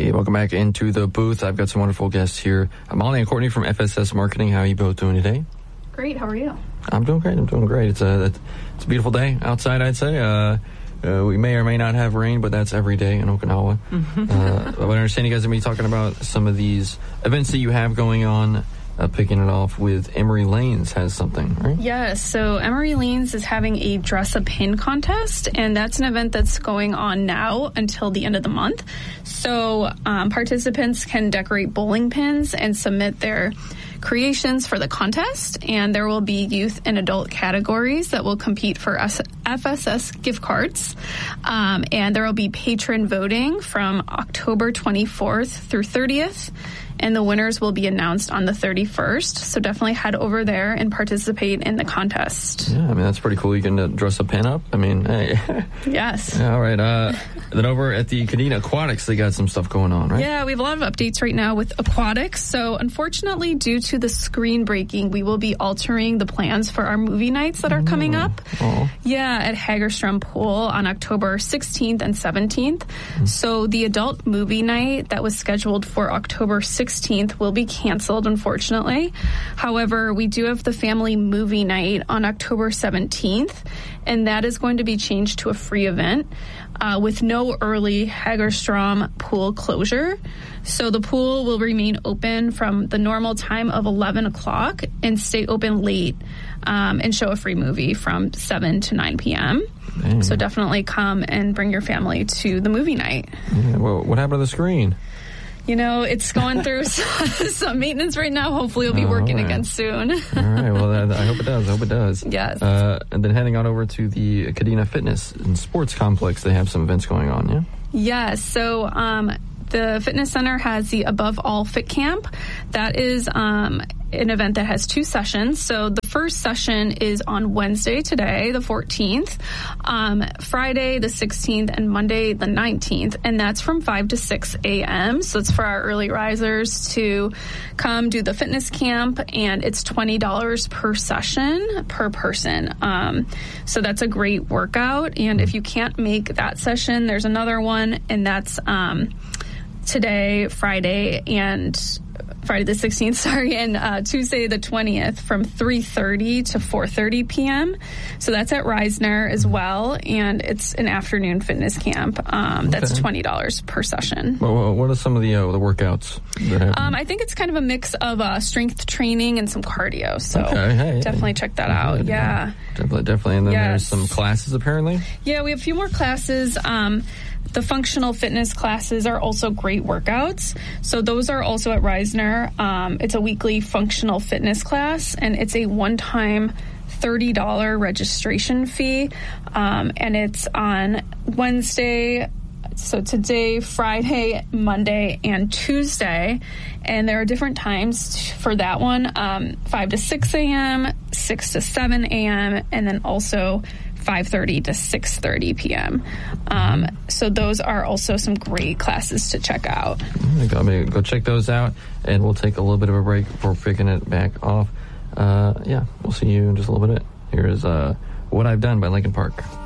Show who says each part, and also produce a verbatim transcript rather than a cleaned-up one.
Speaker 1: Hey, welcome back into the booth. I've got some wonderful guests here. Molly and Courtney from F S S Marketing. How are you both doing today?
Speaker 2: Great. How are you?
Speaker 1: I'm doing great. I'm doing great. It's a, it's a beautiful day outside, I'd say. Uh, uh, we may or may not have rain, but that's every day in Okinawa. Mm-hmm. uh, but I understand you guys are going to be talking about some of these events that you have going on. Uh, picking it off with Emery Lanes has something, right?
Speaker 2: Yes. So Emery Lanes is having a Dress a Pin contest, and that's an event that's going on now until the end of the month. So um, participants can decorate bowling pins and submit their creations for the contest, and there will be youth and adult categories that will compete for F S S gift cards. Um, and there will be patron voting from October twenty-fourth through thirtieth. And the winners will be announced on the thirty-first. So definitely head over there and participate in the contest.
Speaker 1: Yeah, I mean, that's pretty cool. You can uh, dress a pin up. I mean, hey.
Speaker 2: Yes.
Speaker 1: Yeah, all right. Uh, then over at the Kadena Aquatics, they got some stuff going on, right?
Speaker 2: Yeah, we have a lot of updates right now with aquatics. So unfortunately, due to the screen breaking, we will be altering the plans for our movie nights that are coming
Speaker 1: oh.
Speaker 2: up.
Speaker 1: Oh.
Speaker 2: Yeah, at Hagerstrom Pool on October sixteenth and seventeenth. Mm. So the adult movie night that was scheduled for October sixteenth will be canceled, unfortunately. However, we do have the family movie night on October seventeenth, and that is going to be changed to a free event uh, with no early Hagerstrom pool closure. So the pool will remain open from the normal time of eleven o'clock and stay open late um, and show a free movie from seven to nine p.m. Dang. So definitely come and bring your family to the movie night.
Speaker 1: Yeah, well, what happened to the screen?
Speaker 2: You know, it's going through some maintenance right now. Hopefully it'll be
Speaker 1: oh,
Speaker 2: working
Speaker 1: right.
Speaker 2: again soon.
Speaker 1: All right. Well, I hope it does. I hope it does.
Speaker 2: Yes.
Speaker 1: Uh, and then heading on over to the Kadena Fitness and Sports Complex, they have some events going on, yeah?
Speaker 2: Yes. So um, the fitness center has the Above All Fit Camp. That is um, an event that has two sessions. So the first session is on Wednesday today, the fourteenth, um, Friday the sixteenth, and Monday the nineteenth. And that's from five to six a.m. So it's for our early risers to come do the fitness camp, and it's twenty dollars per session per person. Um, so that's a great workout. And if you can't make that session, there's another one, and that's um, today, Friday, and Friday the sixteenth, sorry, and uh, Tuesday the twentieth from three thirty to four thirty p.m. So that's at Reisner as well, and it's an afternoon fitness camp. Um, okay. That's twenty dollars per session.
Speaker 1: Well, what are some of the uh, the workouts that happen?
Speaker 2: Um, I think it's kind of a mix of uh, strength training and some cardio, so
Speaker 1: okay. hey,
Speaker 2: definitely
Speaker 1: hey.
Speaker 2: check that out. Yeah.
Speaker 1: Definitely, definitely. And then
Speaker 2: yes.
Speaker 1: there's some classes, apparently?
Speaker 2: Yeah, we have a few more classes. Um, The functional fitness classes are also great workouts. So those are also at Reisner. Um, it's a weekly functional fitness class, and it's a one-time thirty dollars registration fee. Um, and it's on Wednesday, so today, Friday, Monday, and Tuesday. And there are different times for that one, um, five to six a.m., six to seven a.m., and then also five thirty to six thirty p.m. Um, so those are also some great classes to check out.
Speaker 1: Go, go check those out, and we'll take a little bit of a break before picking it back off. Uh, yeah, we'll see you in just a little bit. Here is uh, What I've Done by Linkin Park.